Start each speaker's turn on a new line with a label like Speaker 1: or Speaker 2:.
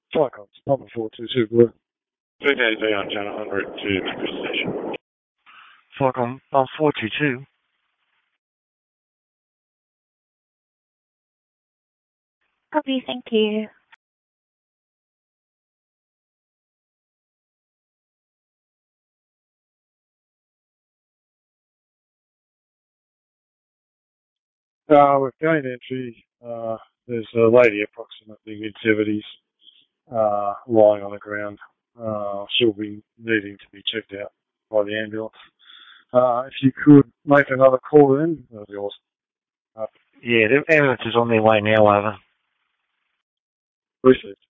Speaker 1: Cyclops, number 422, Blue. 380 on channel 100 to Memphis Station.
Speaker 2: Cyclone 422.
Speaker 3: Copy, thank you.
Speaker 1: We've gained entry. There's a lady approximately mid-70s lying on the ground. She'll be needing to be checked out by the ambulance. If you could make another call then, that'd be awesome.
Speaker 2: Yeah, the ambulance is on their way now, over.
Speaker 1: Appreciate it.